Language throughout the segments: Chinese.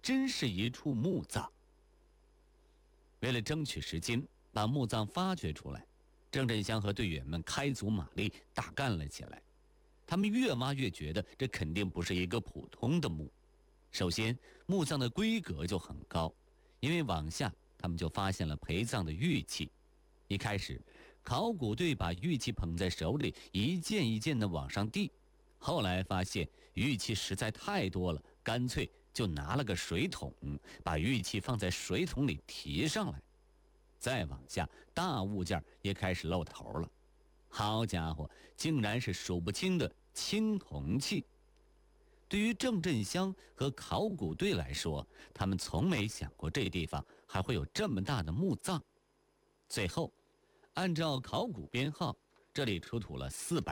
真是一处墓葬。为了争取时间把墓葬发掘出来，郑振香和队员们开足马力大干了起来。他们越挖越觉得这肯定不是一个普通的墓。首先，墓葬的规格就很高，因为往下他们就发现了陪葬的玉器。一开始，考古队把玉器捧在手里，一件一件地往上递。后来发现玉器实在太多了，干脆就拿了个水桶，把玉器放在水桶里提上来。再往下，大物件也开始露头了。好家伙，竟然是数不清的青铜器。对于郑振香和考古队来说，他们从没想过这地方还会有这么大的墓葬。最后，按照考古编号，这里出土了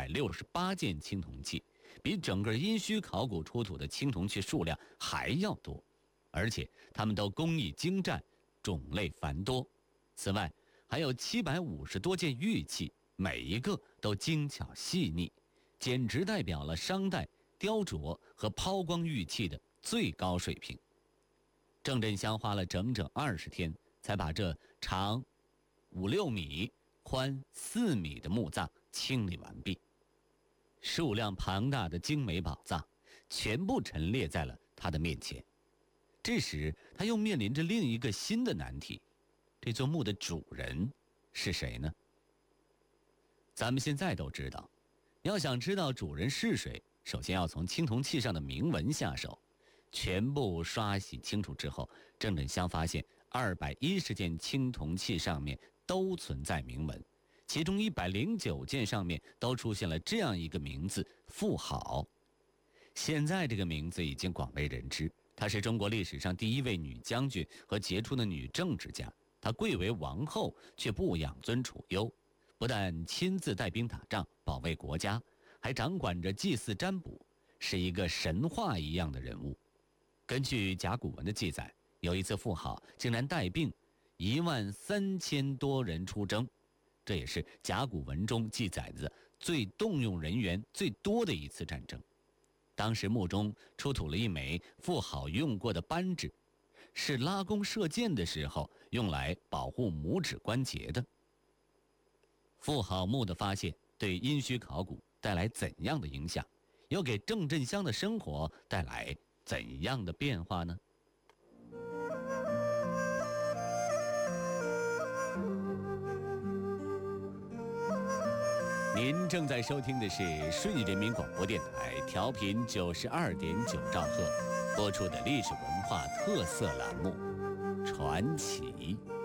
468件青铜器，比整个殷墟考古出土的青铜器数量还要多，而且它们都工艺精湛，种类繁多。此外，还有750多件玉器，每一个都精巧细腻，简直代表了商代雕琢和抛光玉器的最高水平。郑振香花了整整20天，才把这长5-6米、宽4米的墓葬清理完毕。数量庞大的精美宝藏全部陈列在了他的面前。这时，他又面临着另一个新的难题：这座墓的主人是谁呢？咱们现在都知道，要想知道主人是谁，首先要从青铜器上的铭文下手。全部刷洗清楚之后，郑振香发现210件青铜器上面都存在铭文，其中109件上面都出现了这样一个名字——妇好。现在这个名字已经广为人知，她是中国历史上第一位女将军和杰出的女政治家。她贵为王后，却不养尊处优，不但亲自带兵打仗保卫国家，还掌管着祭祀占卜，是一个神话一样的人物。根据甲骨文的记载，有一次妇好竟然带病13000多人出征，这也是甲骨文中记载的最动用人员最多的一次战争。当时墓中出土了一枚妇好用过的扳指，是拉弓射箭的时候用来保护拇指关节的。妇好墓的发现对殷墟考古带来怎样的影响？又给郑振香的生活带来怎样的变化呢？您正在收听的是顺义人民广播电台调频92.9兆赫播出的历史文化特色栏目《传奇》。